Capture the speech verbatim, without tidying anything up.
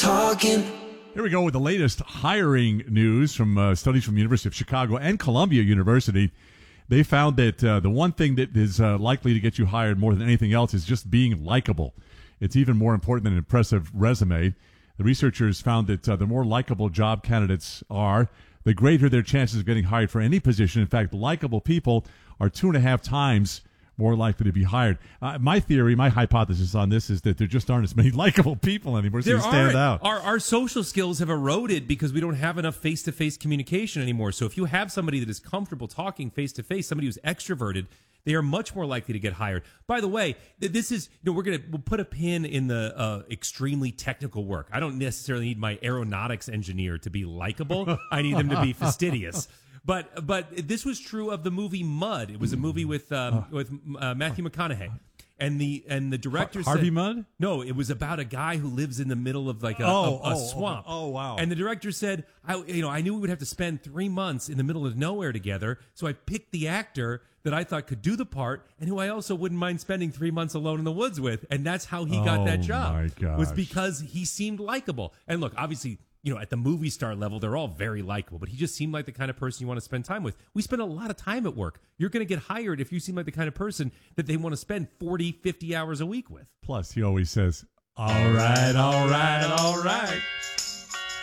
talking. Here we go with the latest hiring news from uh, studies from the University of Chicago and Columbia University. They found that uh, the one thing that is uh, likely to get you hired more than anything else is just being likable. It's even more important than an impressive resume. The researchers found that uh, the more likable job candidates are, the greater their chances of getting hired for any position. In fact, likable people are two and a half times more likely to be hired. Uh, my theory, my hypothesis on this is that there just aren't as many likable people anymore, so there you stand are, out. Our, our social skills have eroded because we don't have enough face-to-face communication anymore. So if you have somebody that is comfortable talking face-to-face, somebody who's extroverted, they are much more likely to get hired. By the way, this is, you know, we're going to we'll put a pin in the uh, extremely technical work. I don't necessarily need my aeronautics engineer to be likable. I need them to be fastidious. But but this was true of the movie Mud. It was a movie with um, with uh, Matthew McConaughey, and the and the director Har- Harvey said, Mudd? No, it was about a guy who lives in the middle of like a, Oh, a, a oh, swamp. oh, wow. And the director said, I you know I knew we would have to spend three months in the middle of nowhere together, so I picked the actor that I thought could do the part and who I also wouldn't mind spending three months alone in the woods with, and that's how he got Oh, that job. my gosh. Was because he seemed likable. And look, obviously, you know, at the movie star level, they're all very likable, but he just seemed like the kind of person you want to spend time with. We spend a lot of time at work. You're going to get hired if you seem like the kind of person that they want to spend forty, fifty hours a week with. Plus, he always says, all right, all right, all right.